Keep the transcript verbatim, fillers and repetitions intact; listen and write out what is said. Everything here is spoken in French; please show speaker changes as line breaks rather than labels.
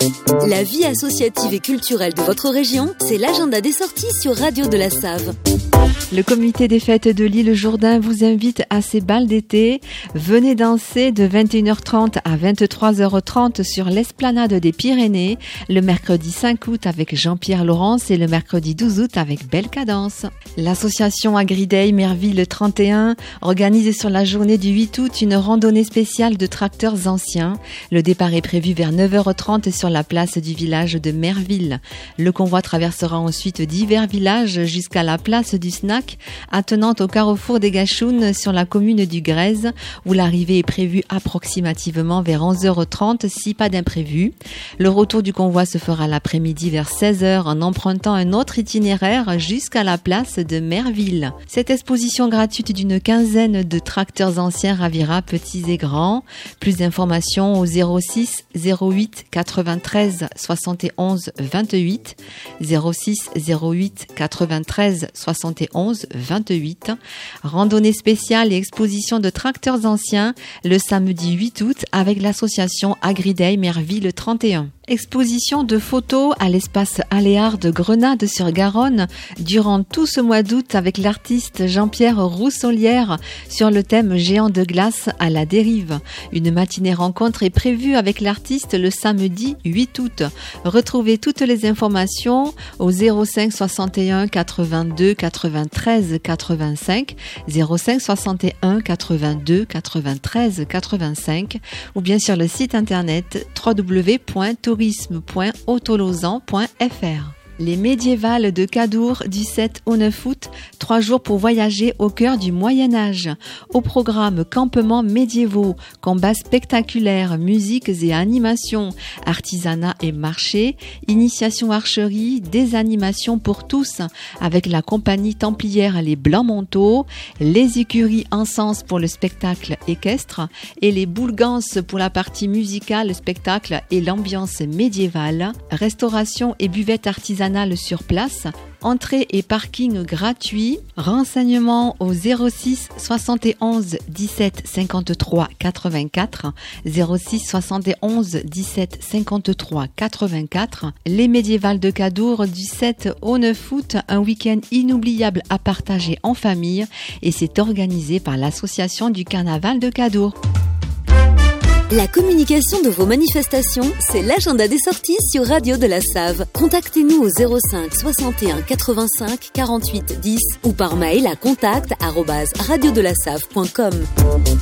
La vie associative et culturelle de votre région, c'est l'agenda des sorties sur Radio de la Save.
Le comité des fêtes de l'île Jourdain vous invite à ses bals d'été. Venez danser de vingt et une heures trente à vingt-trois heures trente sur l'esplanade des Pyrénées, le mercredi cinq août avec Jean-Pierre Laurence et le mercredi douze août avec Belle Cadence. L'association Agriday Merville trente et un organise sur la journée du huit août une randonnée spéciale de tracteurs anciens. Le départ est prévu vers neuf heures trente sur la place du village de Merville. Le convoi traversera ensuite divers villages jusqu'à la place du Snack, attenante au carrefour des Gachounes sur la commune du Grèze, où l'arrivée est prévue approximativement vers onze heures trente si pas d'imprévu. Le retour du convoi se fera l'après-midi vers seize heures en empruntant un autre itinéraire jusqu'à la place de Merville. Cette exposition gratuite d'une quinzaine de tracteurs anciens ravira petits et grands. Plus d'informations au zéro six zéro huit quatre-vingt-treize soixante et onze vingt-huit, zéro six zéro huit quatre-vingt-treize soixante et onze vingt-huit. Randonnée spéciale et exposition de tracteurs anciens le samedi huit août avec l'association Agriday Merville trente et un. Exposition de photos à l'espace Aléard de Grenade-sur-Garonne durant tout ce mois d'août avec l'artiste Jean-Pierre Roussolière sur le thème géant de glace à la dérive. Une matinée rencontre est prévue avec l'artiste le samedi huit août. Retrouvez toutes les informations au zéro cinq soixante et un quatre-vingt-deux quatre-vingt-treize quatre-vingt-cinq, zéro cinq soixante et un quatre-vingt-deux quatre-vingt-treize quatre-vingt-cinq ou bien sur le site internet w w w point tourisme point autolozan point f r. Les médiévales de Cadour du sept au neuf août, trois jours pour voyager au cœur du Moyen-Âge. Au programme campements médiévaux, combats spectaculaires, musiques et animations, artisanat et marché, initiation archerie, des animations pour tous avec la compagnie templière Les Blancs Manteaux, les écuries Encens pour le spectacle équestre et les Boulgances pour la partie musicale, spectacle et l'ambiance médiévale, restauration et buvette artisanale sur place, entrée et parking gratuit. Renseignements au zéro six soixante et onze dix-sept cinquante-trois quatre-vingt-quatre, zéro six soixante et onze dix-sept cinquante-trois quatre-vingt-quatre. Les médiévales de Cadour du sept au neuf août, un week-end inoubliable à partager en famille et c'est organisé par l'association du Carnaval de Cadour.
La communication de vos manifestations, c'est l'agenda des sorties sur Radio de la Save. Contactez-nous au zéro cinq soixante et un quatre-vingt-cinq quarante-huit dix ou par mail à contact arobase radio de la save point com.